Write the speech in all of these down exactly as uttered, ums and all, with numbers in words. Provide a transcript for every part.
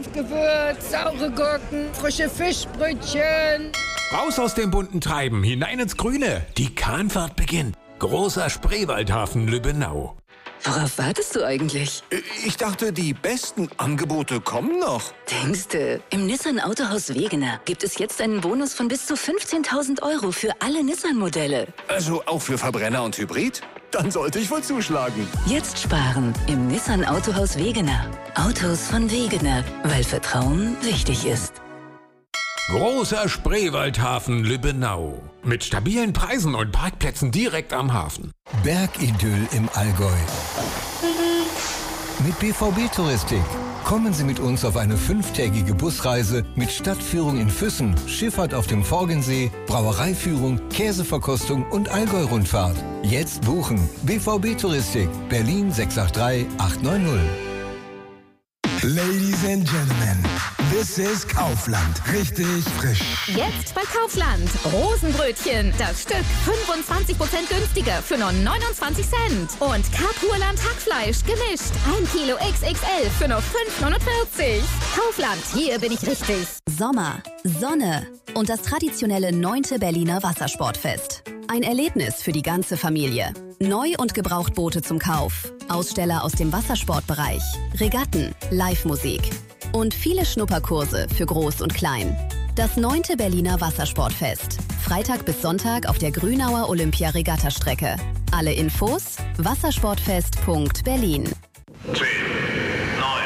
Senfgewürz, saure Gurken, frische Fischbrötchen. Raus aus dem bunten Treiben, hinein ins Grüne. Die Kahnfahrt beginnt. Großer Spreewaldhafen Lübbenau. Worauf wartest du eigentlich? Ich dachte, die besten Angebote kommen noch. Denkste, im Nissan Autohaus Wegener gibt es jetzt einen Bonus von bis zu fünfzehntausend Euro für alle Nissan-Modelle. Also auch für Verbrenner und Hybrid? Dann sollte ich wohl zuschlagen. Jetzt sparen im Nissan Autohaus Wegener. Autos von Wegener, weil Vertrauen wichtig ist. Großer Spreewaldhafen Lübbenau. Mit stabilen Preisen und Parkplätzen direkt am Hafen. Bergidyll im Allgäu. Mit B V B-Touristik. Kommen Sie mit uns auf eine fünftägige Busreise mit Stadtführung in Füssen, Schifffahrt auf dem Forgensee, Brauereiführung, Käseverkostung und Allgäu-Rundfahrt. Jetzt buchen. B V B-Touristik. Berlin sechs acht drei acht neun null. Ladies and Gentlemen, this is Kaufland. Richtig frisch. Jetzt bei Kaufland. Rosenbrötchen. Das Stück fünfundzwanzig Prozent günstiger für nur neunundzwanzig Cent. Und Kapurland Hackfleisch gemischt. ein Kilo X X L für nur fünf neunundvierzig. Kaufland, hier bin ich richtig. Sommer, Sonne und das traditionelle neunte Berliner Wassersportfest. Ein Erlebnis für die ganze Familie. Neu- und Gebrauchtboote zum Kauf, Aussteller aus dem Wassersportbereich, Regatten, Live-Musik und viele Schnupperkurse für Groß und Klein. Das neunte Berliner Wassersportfest. Freitag bis Sonntag auf der Grünauer Olympia-Regatta-Strecke. Alle Infos wassersportfest punkt berlin. zehn, neun,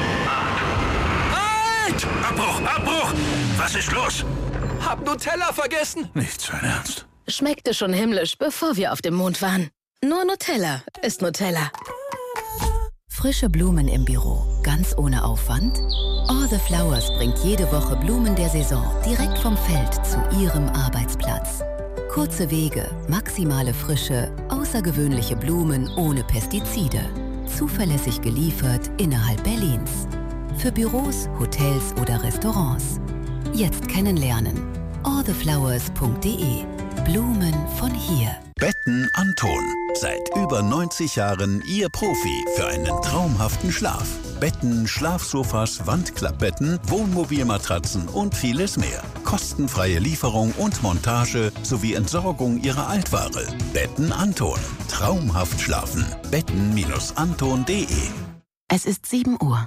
acht. Halt! Abbruch, Abbruch! Was ist los? Hab Nutella vergessen. Nicht sein Ernst. Schmeckte schon himmlisch, bevor wir auf dem Mond waren. Nur Nutella ist Nutella. Frische Blumen im Büro, ganz ohne Aufwand? All the Flowers bringt jede Woche Blumen der Saison direkt vom Feld zu Ihrem Arbeitsplatz. Kurze Wege, maximale Frische, außergewöhnliche Blumen ohne Pestizide. Zuverlässig geliefert innerhalb Berlins. Für Büros, Hotels oder Restaurants. Jetzt kennenlernen. all the flowers punkt de. Blumen von hier. Betten Anton. Seit über neunzig Jahren Ihr Profi für einen traumhaften Schlaf. Betten, Schlafsofas, Wandklappbetten, Wohnmobilmatratzen und vieles mehr. Kostenfreie Lieferung und Montage sowie Entsorgung Ihrer Altware. Betten Anton. Traumhaft schlafen. betten anton punkt de. Es ist sieben Uhr.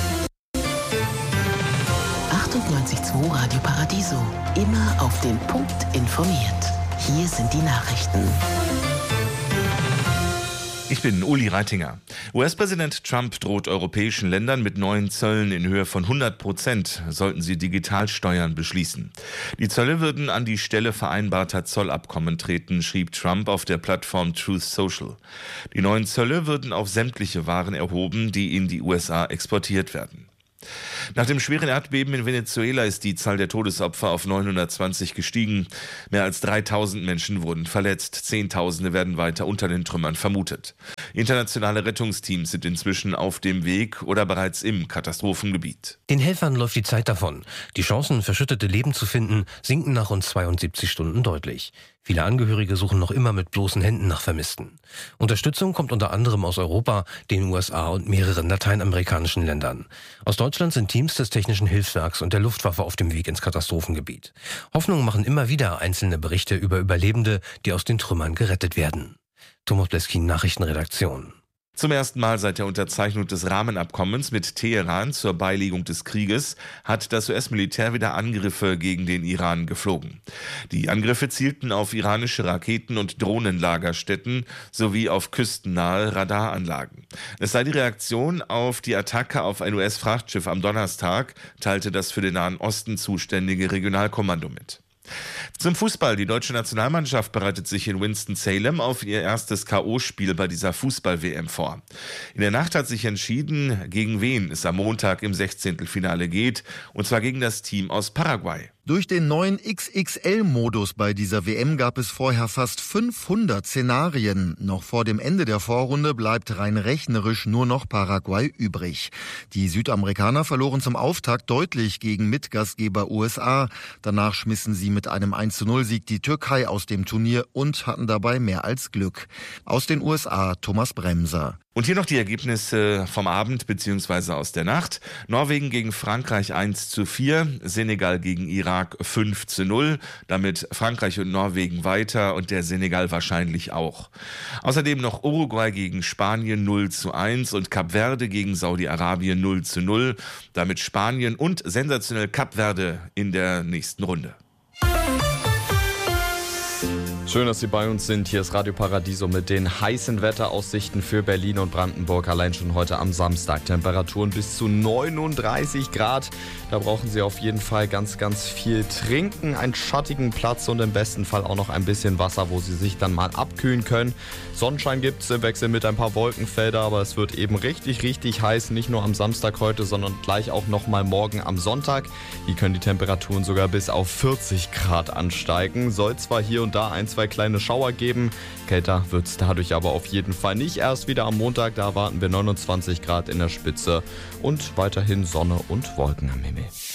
achtundneunzig Komma zwei Radio Paradiso. Immer auf den Punkt informiert. Hier sind die Nachrichten. Ich bin Uli Reitinger. U S-Präsident Trump droht europäischen Ländern mit neuen Zöllen in Höhe von hundert Prozent, sollten sie Digitalsteuern beschließen. Die Zölle würden an die Stelle vereinbarter Zollabkommen treten, schrieb Trump auf der Plattform Truth Social. Die neuen Zölle würden auf sämtliche Waren erhoben, die in die U S A exportiert werden. Nach dem schweren Erdbeben in Venezuela ist die Zahl der Todesopfer auf neunhundertzwanzig gestiegen. Mehr als dreitausend Menschen wurden verletzt. Zehntausende werden weiter unter den Trümmern vermutet. Internationale Rettungsteams sind inzwischen auf dem Weg oder bereits im Katastrophengebiet. Den Helfern läuft die Zeit davon. Die Chancen, verschüttete Leben zu finden, sinken nach rund zweiundsiebzig Stunden deutlich. Viele Angehörige suchen noch immer mit bloßen Händen nach Vermissten. Unterstützung kommt unter anderem aus Europa, den U S A und mehreren lateinamerikanischen Ländern. Aus Deutschland sind Teams des Technischen Hilfswerks und der Luftwaffe auf dem Weg ins Katastrophengebiet. Hoffnung machen immer wieder einzelne Berichte über Überlebende, die aus den Trümmern gerettet werden. Thomas Bleskin, Nachrichtenredaktion. Zum ersten Mal seit der Unterzeichnung des Rahmenabkommens mit Teheran zur Beilegung des Krieges hat das U S-Militär wieder Angriffe gegen den Iran geflogen. Die Angriffe zielten auf iranische Raketen- und Drohnenlagerstätten sowie auf küstennahe Radaranlagen. Es sei die Reaktion auf die Attacke auf ein U S-Frachtschiff am Donnerstag, teilte das für den Nahen Osten zuständige Regionalkommando mit. Zum Fußball. Die deutsche Nationalmannschaft bereitet sich in Winston-Salem auf ihr erstes K O-Spiel bei dieser Fußball-W M vor. In der Nacht hat sich entschieden, gegen wen es am Montag im Sechzehntelfinale geht, und zwar gegen das Team aus Paraguay. Durch den neuen X X L-Modus bei dieser W M gab es vorher fast fünfhundert Szenarien. Noch vor dem Ende der Vorrunde bleibt rein rechnerisch nur noch Paraguay übrig. Die Südamerikaner verloren zum Auftakt deutlich gegen Mitgastgeber U S A. Danach schmissen sie mit einem eins zu null Sieg die Türkei aus dem Turnier und hatten dabei mehr als Glück. Aus den U S A Thomas Bremser. Und hier noch die Ergebnisse vom Abend bzw. aus der Nacht. Norwegen gegen Frankreich eins zu vier, Senegal gegen Irak fünf zu null. Damit Frankreich und Norwegen weiter und der Senegal wahrscheinlich auch. Außerdem noch Uruguay gegen Spanien null zu eins und Kap Verde gegen Saudi-Arabien null zu null. Damit Spanien und sensationell Kap Verde in der nächsten Runde. Schön, dass Sie bei uns sind. Hier ist Radio Paradiso mit den heißen Wetteraussichten für Berlin und Brandenburg. Allein schon heute am Samstag. Temperaturen bis zu neununddreißig Grad. Da brauchen Sie auf jeden Fall ganz, ganz viel trinken, einen schattigen Platz und im besten Fall auch noch ein bisschen Wasser, wo Sie sich dann mal abkühlen können. Sonnenschein gibt es im Wechsel mit ein paar Wolkenfelder, aber es wird eben richtig, richtig heiß. Nicht nur am Samstag heute, sondern gleich auch nochmal morgen am Sonntag. Hier können die Temperaturen sogar bis auf vierzig Grad ansteigen. Soll zwar hier und da ein, zwei kleine Schauer geben. Kälter wird es dadurch aber auf jeden Fall nicht. Erst wieder am Montag, da erwarten wir neunundzwanzig Grad in der Spitze und weiterhin Sonne und Wolken am Himmel.